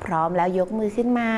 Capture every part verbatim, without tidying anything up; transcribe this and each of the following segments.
พร้อมแล้วยกมือขึ้นมา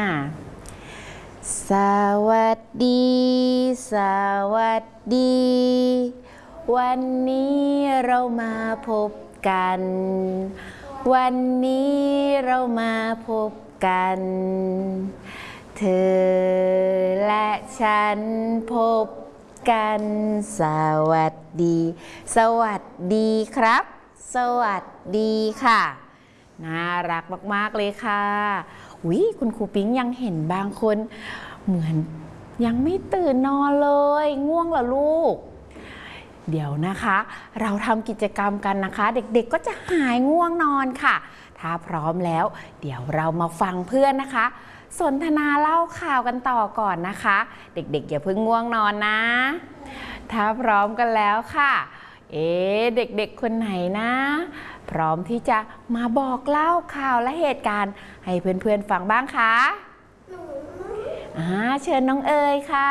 สวัสดีสวัสดีวันนี้เรามาพบกันวันนี้เรามาพบกันเธอและฉันพบกันสวัสดีสวัสดีครับสวัสดีค่ะน่ารักมากๆเลยค่ะวิคุณครูปิ๊งยังเห็นบางคนเหมือนยังไม่ตื่นนอนเลยง่วงเหรอลูกเดี๋ยวนะคะเราทำกิจกรรมกันนะคะเด็กๆก็จะหายง่วงนอนค่ะถ้าพร้อมแล้วเดี๋ยวเรามาฟังเพื่อนนะคะสนทนาเล่าข่าวกันต่อก่อนนะคะเด็กๆอย่าเพิ่งง่วงนอนนะถ้าพร้อมกันแล้วค่ะเอ๊ะเด็กๆคนไหนนะพร้อมที่จะมาบอกเล่าข่าวและเหตุการณ์ให้เพื่อนๆฟังบ้างคะอ่าเชิญน้องเอ๋ยค่ะ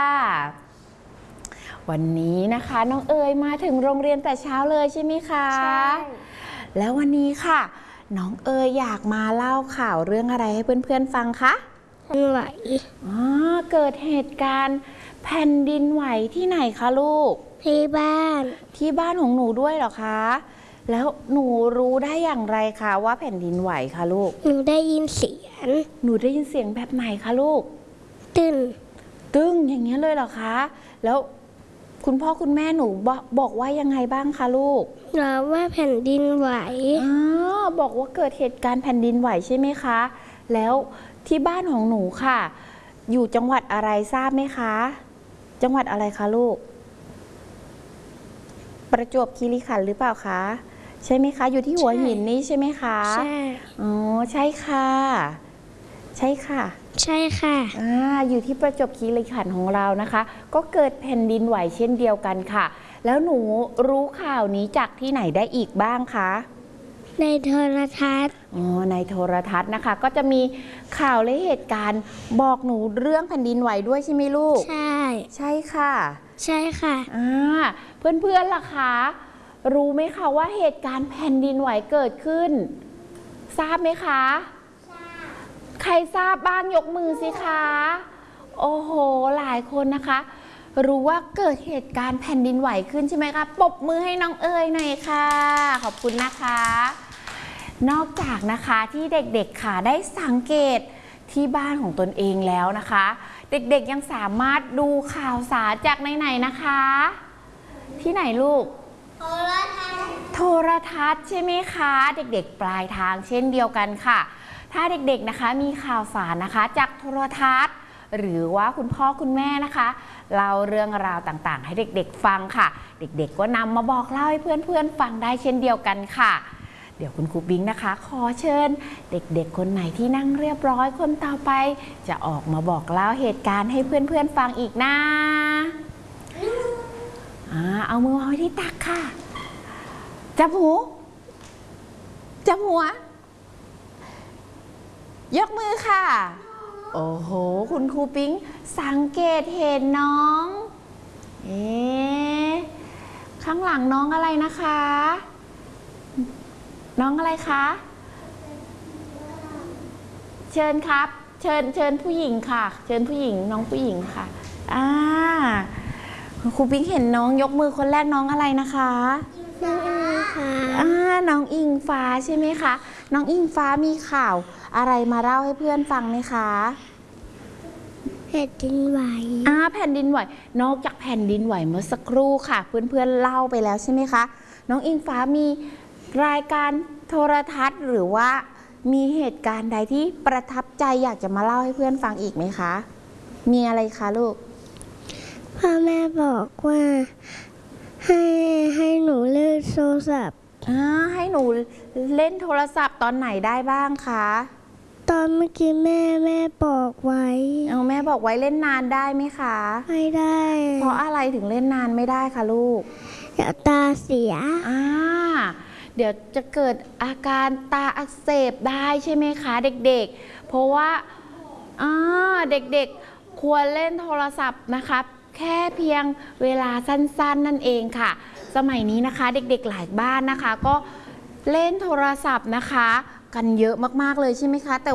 วันนี้นะคะน้องเอ๋ยมาถึงโรงเรียนแต่เช้าเลยใช่ไหมคะใช่แล้ววันนี้ค่ะน้องเอ๋ยอยากมาเล่าข่าวเรื่องอะไรให้เพื่อนๆฟังคะแผ่นดินไหวอ๋อเกิดเหตุการณ์แผ่นดินไหวที่ไหนคะลูกที่บ้านที่บ้านของหนูด้วยเหรอคะแล้วหนูรู้ได้อย่างไรคะว่าแผ่นดินไหวคะลูกหนูได้ยินเสียงหนูได้ยินเสียงแบบไหนคะลูกตึ้งตึ้งอย่างเงี้ยเลยเหรอคะแล้วคุณพ่อคุณแม่หนูบอกบอกว่ายังไงบ้างคะลูกบอกว่าแผ่นดินไหวอ๋อบอกว่าเกิดเหตุการณ์แผ่นดินไหวใช่ไหมคะแล้วที่บ้านของหนูค่ะอยู่จังหวัดอะไรทราบไหมคะจังหวัดอะไรคะลูกประจวบคีรีขันธ์หรือเปล่าคะใช่ไหมคะอยู่ที่หัวหินนี่ใช่ไหมคะใช่อ๋อใช่ค่ะใช่ค่ะใช่ค่ะอ่าอยู่ที่ประจวบคีรีขันธ์ของเรานะคะก็เกิดแผ่นดินไหวเช่นเดียวกันค่ะแล้วหนูรู้ข่าวนี้จากที่ไหนได้อีกบ้างคะในโทรทัศน์อ๋อในโทรทัศน์นะคะก็จะมีข่าวและเหตุการณ์บอกหนูเรื่องแผ่นดินไหวด้วยใช่ไหมลูกใช่ใช่ค่ะใช่ค่ะอ่าเพื่อนๆล่ะคะรู้ไหมคะว่าเหตุการณ์แผ่นดินไหวเกิดขึ้นทราบไหมคะทราบใครทราบบ้างยกมือสิคะโอ้โหหลายคนนะคะรู้ว่าเกิดเหตุการณ์แผ่นดินไหวขึ้นใช่ไหมคะปรบมือให้น้องเอ๋ยหน่อยค่ะขอบคุณนะคะนอกจากนะคะที่เด็กๆค่ะได้สังเกตที่บ้านของตนเองแล้วนะคะเด็กๆยังสามารถดูข่าวสารจากไหนๆนะคะที่ไหนลูกโทรทัศน์โทรทัศน์ใช่ไหมคะเด็กๆปลายทางเช่นเดียวกันค่ะถ้าเด็กๆนะคะมีข่าวสารนะคะจากโทรทัศน์หรือว่าคุณพ่อคุณแม่นะคะเล่าเรื่องราวต่างๆให้เด็กๆฟังค่ะเด็กๆก็นำมาบอกเล่าให้เพื่อนๆฟังได้เช่นเดียวกันค่ะเดี๋ยวคุณครูบิ๊งนะคะขอเชิญเด็กๆคนไหนที่นั่งเรียบร้อยคนต่อไปจะออกมาบอกเล่าเหตุการณ์ให้เพื่อนๆฟังอีกนะอ่าเอามือวางไว้ที่ตักค่ะจับหูจับหัวยกมือค่ะโอ้โหคุณครูปิ๊งสังเกตเห็นน้องเอ๊ะข้างหลังน้องอะไรนะคะน้องอะไรคะเชิญครับเชิญเชิญผู้หญิงค่ะเชิญผู้หญิงน้องผู้หญิงค่ะอ่าครูปิ๊งเห็นน้องยกมือคนแรกน้องอะไรนะคะน้องอิงฟ้าอ่าน้องอิงฟ้าใช่ไหมคะน้องอิงฟ้ามีข่าวอะไรมาเล่าให้เพื่อนฟังไหมคะแผ่นดินไหวอ่าแผ่นดินไหวนอกจากแผ่นดินไหวเมื่อสักครู่ค่ะเพื่อนๆเล่าไปแล้วใช่ไหมคะน้องอิงฟ้ามีรายการโทรทัศน์หรือว่ามีเหตุการณ์ใดที่ประทับใจอยากจะมาเล่าให้เพื่อนฟังอีกไหมคะมีอะไรคะลูกพ่อแม่บอกว่าให้ให้หนูเล่นโทรศัพท์อ่าให้หนูเล่นโทรศัพท์ตอนไหนได้บ้างคะตอนเมื่อกี้แม่แม่บอกไว้เอาแม่บอกไว้เล่นนานได้ไหมคะไม่ได้เพราะอะไรถึงเล่นนานไม่ได้คะลูกเดี๋ยวตาเสียอ่าเดี๋ยวจะเกิดอาการตาอักเสบได้ใช่ไหมคะเด็กๆเพราะว่าอ่าเด็กๆควรเล่นโทรศัพท์นะคะแค่เพียงเวลาสั้นๆนั่นเองค่ะสมัยนี้นะคะเด็กๆหลายบ้านนะคะก็เล่นโทรศัพท์นะคะกันเยอะมากๆเลยใช่ไหมคะแต่